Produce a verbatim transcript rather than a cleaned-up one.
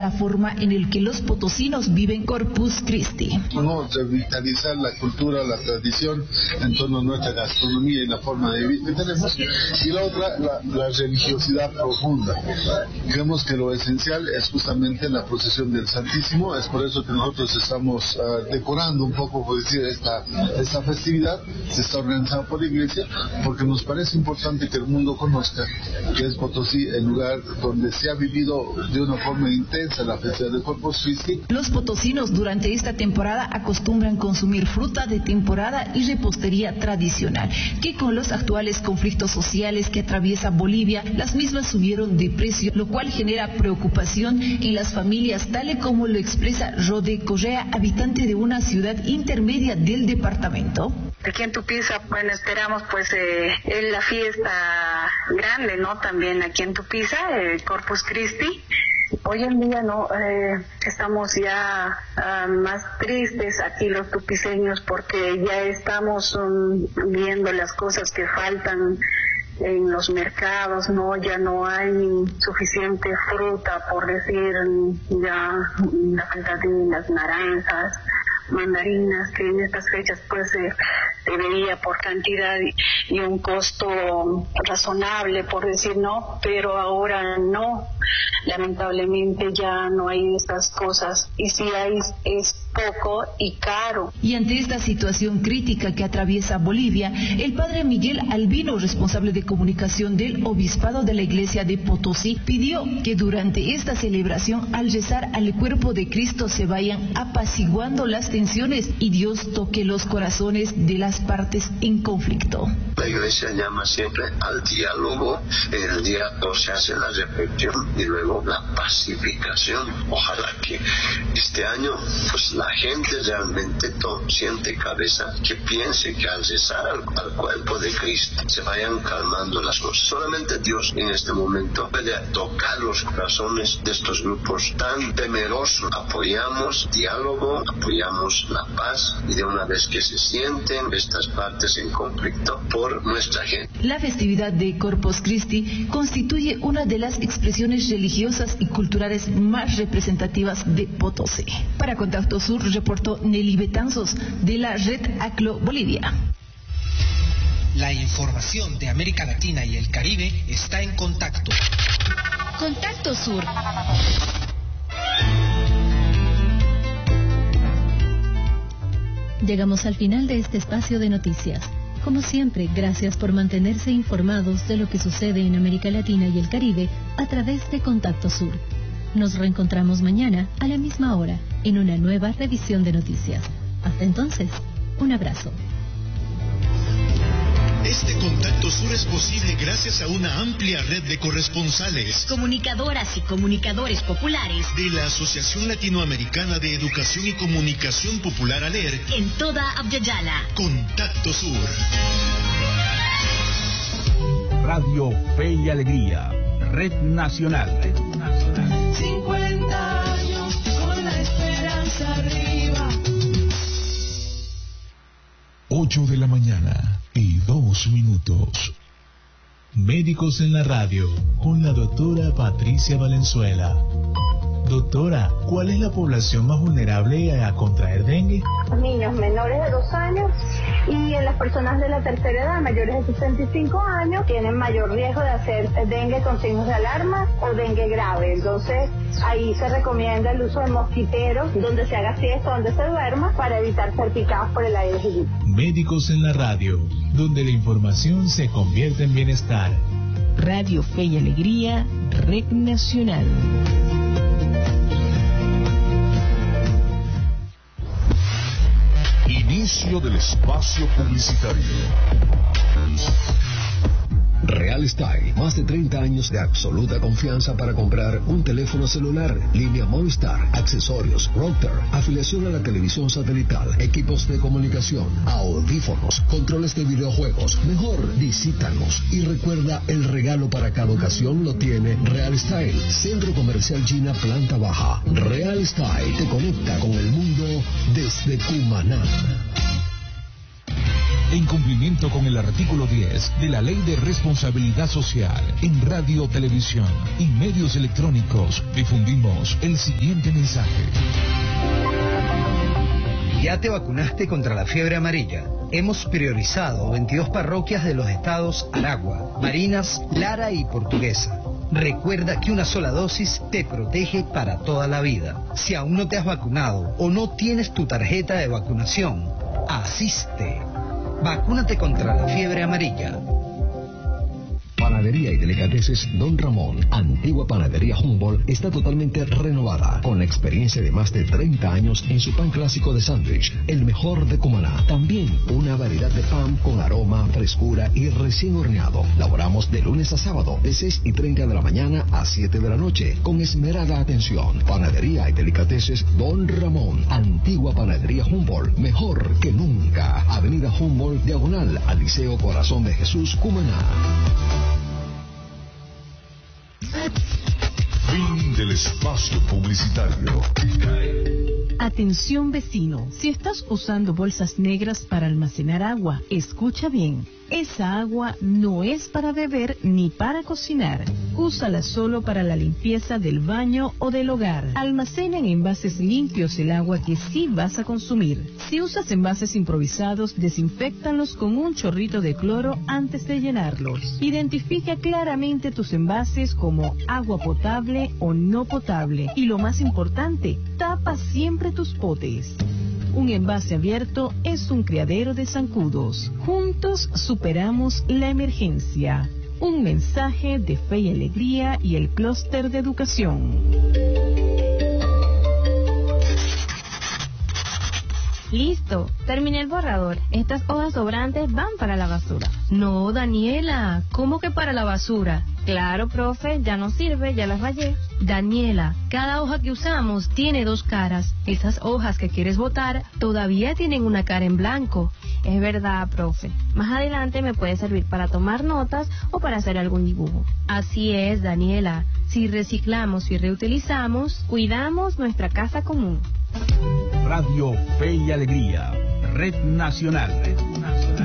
la forma en el que los potosinos viven Corpus Christi. No, revitalizar la cultura, la tradición en torno a nuestra gastronomía y la forma de vivir que tenemos. Y la otra, la, la religiosidad profunda. Creemos que lo esencial es justamente la procesión del Santísimo. Es por eso que nosotros estamos uh, decorando un poco, por decir, esta, esta festividad. Se está organizada por la Iglesia porque nos parece importante que el mundo conozca que es Potosí el lugar donde se ha vivido de una forma intensa la festividad de Corpus Christi. Los potosinos durante esta temporada acostumbran consumir fruta de temporada y repostería tradicional, que con los actuales conflictos sociales que atraviesa Bolivia, las mismas subieron de precio, lo cual genera preocupación en las familias, tal y como lo expresa Rode Correa, habitante de una ciudad intermedia del departamento. Aquí en Tupiza, bueno, esperamos pues eh, en la fiesta grande, ¿no? También aquí en Tupiza, eh, Corpus Christi. Hoy en día no eh, estamos ya uh, más tristes aquí los tupiceños porque ya estamos um, viendo las cosas que faltan en los mercados, no, ya no hay suficiente fruta, por decir, ya la falta de las naranjas, mandarinas, que en estas fechas pues se, se veía por cantidad y un costo razonable, por decir, no, pero ahora no, lamentablemente ya no hay estas cosas, y si hay es poco y caro. Y ante esta situación crítica que atraviesa Bolivia, el padre Miguel Albino, responsable de comunicación del Obispado de la Iglesia de Potosí, pidió que durante esta celebración, al rezar al cuerpo de Cristo, se vayan apaciguando las tensiones y Dios toque los corazones de las partes en conflicto. La Iglesia llama siempre al diálogo, el diálogo se hace la reflexión y luego la pacificación. Ojalá que este año pues la gente realmente to, siente cabeza, que piense que al rezar al, al cuerpo de Cristo se vayan calmando las cosas. Solamente Dios en este momento puede tocar los corazones de estos grupos tan temerosos. Apoyamos diálogo, apoyamos la paz y de una vez que se sienten estas partes en conflicto por nuestra gente. La festividad de Corpus Christi constituye una de las expresiones religiosas y culturales más representativas de Potosí. Para Contacto Sur, reportó Nelly Betanzos de la Red ACLO Bolivia. La información de América Latina y el Caribe está en Contacto. Contacto Sur. Llegamos al final de este espacio de noticias. Como siempre, gracias por mantenerse informados de lo que sucede en América Latina y el Caribe a través de Contacto Sur. Nos reencontramos mañana a la misma hora en una nueva revisión de noticias. Hasta entonces, un abrazo. Este Contacto Sur es posible gracias a una amplia red de corresponsales, comunicadoras y comunicadores populares de la Asociación Latinoamericana de Educación y Comunicación Popular ALER en toda Abya-Yala. Contacto Sur. Radio Fe y Alegría, Red Nacional. Red Nacional. cincuenta años con la esperanza arriba. ocho de la mañana y dos minutos. Médicos en la radio con la doctora Patricia Valenzuela. Doctora, ¿cuál es la población más vulnerable a contraer dengue? Los niños menores de dos años y en las personas de la tercera edad, mayores de sesenta y cinco años, tienen mayor riesgo de hacer dengue con signos de alarma o dengue grave. Entonces, ahí se recomienda el uso de mosquiteros, donde se haga siesta, donde se duerma, para evitar ser picados por el aire aire. Médicos en la radio, donde la información se convierte en bienestar. Radio Fe y Alegría, Red Nacional. Inicio del espacio publicitario. Real Style, más de treinta años de absoluta confianza para comprar un teléfono celular, línea Movistar, accesorios, router, afiliación a la televisión satelital, equipos de comunicación, audífonos, controles de videojuegos. Mejor, visítanos y recuerda, el regalo para cada ocasión lo tiene Real Style, Centro Comercial China, planta baja. Real Style te conecta con el mundo desde Cumaná. en cumplimiento con el artículo diez de la Ley de Responsabilidad Social, en radio, televisión y medios electrónicos difundimos el siguiente mensaje. ¿Ya te vacunaste contra la fiebre amarilla? Hemos priorizado veintidós parroquias de los estados Aragua, Barinas, Lara y Portuguesa. Recuerda que una sola dosis te protege para toda la vida. Si aún no te has vacunado o no tienes tu tarjeta de vacunación, asiste. Vacúnate contra la fiebre amarilla. Panadería y Delicateces Don Ramón, antigua Panadería Humboldt, está totalmente renovada, con la experiencia de más de treinta años en su pan clásico de sándwich, el mejor de Cumaná. También una variedad de pan con aroma, frescura y recién horneado. Laboramos de lunes a sábado, de seis y treinta de la mañana a siete de la noche, con esmerada atención. Panadería y Delicateces Don Ramón, antigua Panadería Humboldt, mejor que nunca. Avenida Humboldt, diagonal al Liceo Corazón de Jesús, Cumaná. Fin del espacio publicitario. Atención vecino, si estás usando bolsas negras para almacenar agua, escucha bien. Esa agua no es para beber ni para cocinar. Úsala solo para la limpieza del baño o del hogar. Almacena en envases limpios el agua que sí vas a consumir. Si usas envases improvisados, desinféctalos con un chorrito de cloro antes de llenarlos. Identifica claramente tus envases como agua potable o no potable. Y lo más importante, tapa siempre tus potes. Un envase abierto es un criadero de zancudos. Juntos superamos la emergencia. Un mensaje de Fe y Alegría y el Clúster de Educación. Listo, terminé el borrador. Estas hojas sobrantes van para la basura. No, Daniela, ¿cómo que para la basura? Claro, profe, ya no sirve, ya las rayé. Daniela, cada hoja que usamos tiene dos caras. Esas hojas que quieres botar todavía tienen una cara en blanco. Es verdad, profe. Más adelante me puede servir para tomar notas o para hacer algún dibujo. Así es, Daniela. Si reciclamos y reutilizamos, cuidamos nuestra casa común. Radio Fe y Alegría, Red Nacional.